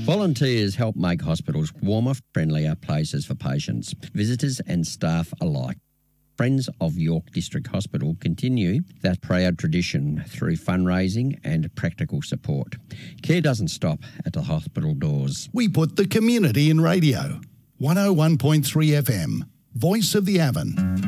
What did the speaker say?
Volunteers help make hospitals warmer, friendlier places for patients, visitors and staff alike. Friends of York District Hospital continue that proud tradition through fundraising and practical support. Care doesn't stop at the hospital doors. We put the community in radio. 101.3 FM, Voice of the Avon.